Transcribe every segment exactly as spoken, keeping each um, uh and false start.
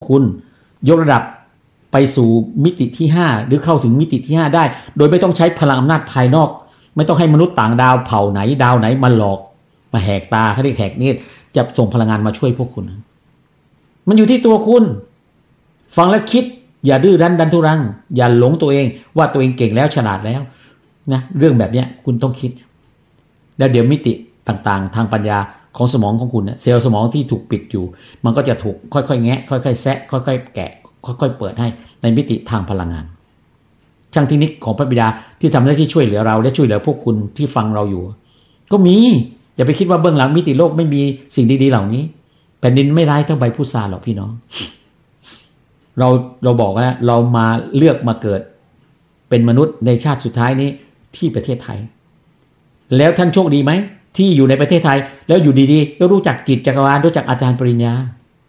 คุณยกระดับไปสู่มิติที่ห้าหรือเข้าถึงมิติที่ห้าได้โดยไม่ต้องใช้พลังอำนาจภายนอกไม่ต้องให้มนุษย์ต่างดาวเผ่าไหนดาวไหนมาหลอกมาแหกตาเขาเรียกแหกเนตรจะส่งพลังงานมาช่วยพวกคุณมันอยู่ที่ตัวคุณฟังแล้วคิดอย่าดื้อรั้นดันทุรังอย่าหลงตัวเองว่าตัวเองเก่งแล้วฉลาดแล้วนะเรื่องแบบนี้คุณต้องคิดแล้วเดี๋ยวมิติต่างๆทางปัญญาของสมองของคุณเซลล์สมองที่ถูกปิดอยู่มันก็จะถูกค่อยๆแงะค่อยๆแซะค่อยๆแกะค่อยๆเปิดให้ในมิติทางพลังงานช่างเทคนิคของพระบิดาที่ทำหน้าที่ช่วยเหลือเราและช่วยเหลือพวกคุณที่ฟังเราอยู่ก็มีอย่าไปคิดว่าเบื้องหลังมิติโลกไม่มีสิ่งดีๆเหล่านี้แผ่นดินไม่ร้ายเท่าใบพุทราหรอกพี่น้องเราเราบอกว่าเรามาเลือกมาเกิดเป็นมนุษย์ในชาติสุดท้ายนี้ที่ประเทศไทยแล้วท่านโชคดีไหมที่อยู่ในประเทศไทยแล้วอยู่ดีๆก็รู้จักจิตจักรวาลรู้จักอาจารย์ปริญญา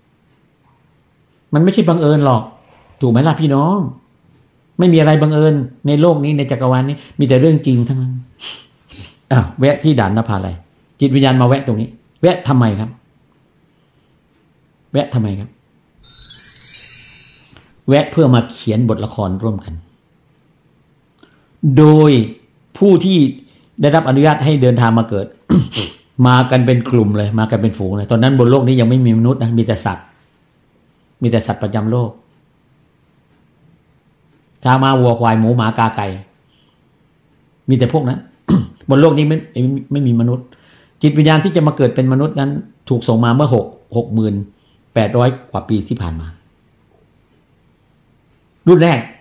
มันไม่ใช่บังเอิญหรอกถูกไหมล่ะพี่น้องไม่มีอะไรบังเอิญในโลกนี้ในจักรวาลนี้มีแต่เรื่องจริงทั้งนั้นอ้าวแวะที่ด่านนภาลัยจิตวิญญาณมาแวะตรงนี้แวะทำไมครับแวะทำไมครับแวะเพื่อมาเขียนบทละครร่วมกันโดยผู้ที่ได้รับอนุญาตให้เดินทางมาเกิด มากันเป็นกลุ่มเลยมากันเป็นฝูงเลยตอนนั้นบนโลกนี้ยังไม่มีมนุษย์นะมีแต่สัตว์มีแต่สัตว์ประจำโลกช้างม้าวัวควายหมูหมากาไก่มีแต่พวกนั้น บนโลกนี้ไม่ไม่มีมนุษย์จิตวิญญาณที่จะมาเกิดเป็นมนุษย์นั้นถูกส่งมาเมื่อหกหกหมื่นแปดร้อยกว่าปีที่ผ่านมารุ่นแรก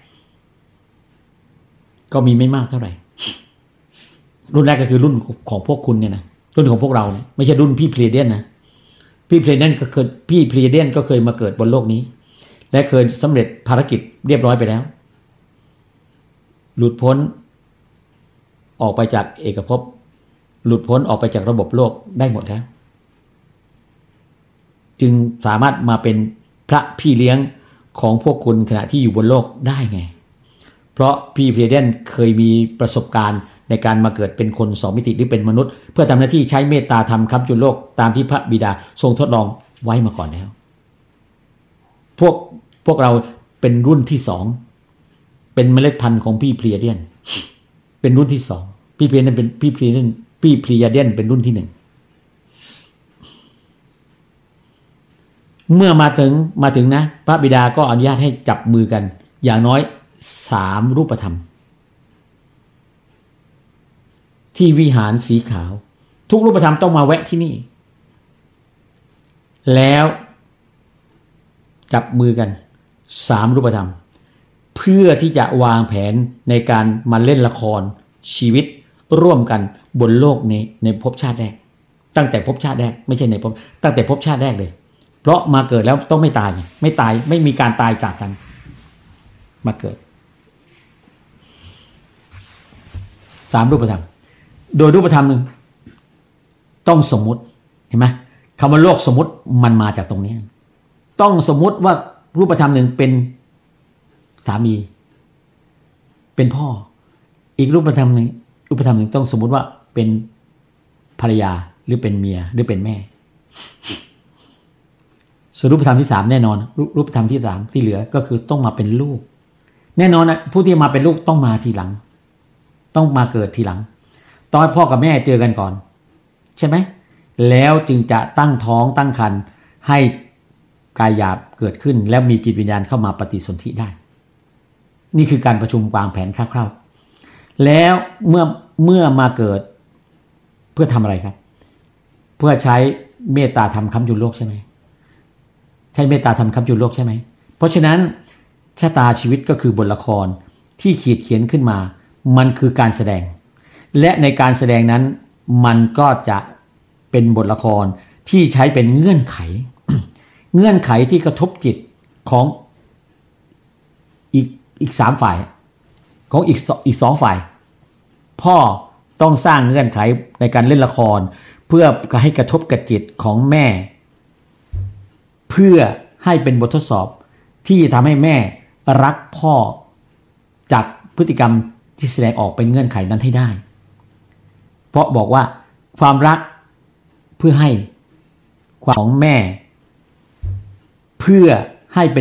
ก็มีไม่มากเท่าไหร่รุ่นแรกก็คือรุ่นของพวกคุณเนี่ยนะรุ่นของพวกเราเนี่ยไม่ใช่รุ่นพี่เพลียเดียนนะพี่เพลียเดียนก็เคยพี่เพลียเดียนก็เคยมาเกิดบนโลกนี้และเคยสำเร็จภารกิจเรียบร้อยไปแล้วหลุดพ้นออกไปจากเอกภพหลุดพ้นออกไปจากระบบโลกได้หมดแล้วจึงสามารถมาเป็นพระพี่เลี้ยงของพวกคุณขณะที่อยู่บนโลกได้ไงเพราะพี่เพลียเดียนเคยมีประสบการณ์ในการมาเกิดเป็นคนสองมิติหรือเป็นมนุษย์เพื่อทำหน้าที่ใช้เมตตาธรรมค้ำจุนโลกตามที่พระบิดาทรงทดลองไว้มาก่อนแล้วพวกพวกเราเป็นรุ่นที่สองเป็นเมล็ดพันธุ์ของพี่เพลียเดียนเป็นรุ่นที่สองพี่เพลียเดียนเป็นพี่เพลียเดียนพี่เพลียเดียนเป็นรุ่นที่หนึ่งเมื่อมาถึงมาถึงนะพระบิดาก็อนุญาตให้จับมือกันอย่างน้อยสามรูปธรรมที่วิหารสีขาวทุกรูปธรรมต้องมาแวะที่นี่แล้วจับมือกันสามรูปธรรมเพื่อที่จะวางแผนในการมาเล่นละครชีวิตร่วมกันบนโลกในในภพชาติแรกตั้งแต่ภพชาติแรกไม่ใช่ในภพตั้งแต่ภพชาติแรกเลยเพราะมาเกิดแล้วต้องไม่ตายไม่ตายไม่มีการตายจากกันมาเกิดสามรูปธรรมโดยรูปธรรมหนึ่งต้องสมมุติเห็นไหมคำว่าโลกสมมุติมันมาจากตรงนี้ต้องสมมุติว่ารูปธรรมหนึ่งเป็นสามีเป็นพ่ออีกรูปธรรมหนึ่งรูปธรรมหนึ่งต้องสมมุติว่าเป็นภรรยาหรือเป็นเมียหรือเป็นแม่ส่วนรูปธรรมที่สามแน่นอนรูปธรรมที่สามที่เหลือก็คือต้องมาเป็นลูกแน่นอนนะผู้ที่มาเป็นลูกต้องมาทีหลังต้องมาเกิดทีหลังต้องให้พ่อกับแม่เจอกันก่อนใช่ไหมแล้วจึงจะตั้งท้องตั้งครรภ์ให้กายหยาบเกิดขึ้นแล้วมีจิตวิญญาณเข้ามาปฏิสนธิได้นี่คือการประชุมวางแผนคร่าวๆแล้วเมื่อเมื่อมาเกิดเพื่อทำอะไรครับเพื่อใช้เมตตาธรรมค้ำจุนโลกใช่ไหมใช้เมตตาธรรมค้ำจุนโลกใช่ไหมเพราะฉะนั้นชะตาชีวิตก็คือบทละครที่ขีดเขียนขึ้นมามันคือการแสดงและในการแสดงนั้นมันก็จะเป็นบทละครที่ใช้เป็นเงื่อนไข เงื่อนไขที่กระทบจิตของอีกอีกสามฝ่ายของอีกอีกสองฝ่ายพ่อต้องสร้างเงื่อนไขในการเล่นละครเพื่อให้กระทบกับจิตของแม่เพื่อให้เป็นบททดสอบที่ทำให้แม่รักพ่อจากพฤติกรรมที่แสดงออกเป็นเงื่อนไขนั้นให้ได้เพราะบอกว่าความรักเพื่อให้ความของแม่เพื่อให้เป็น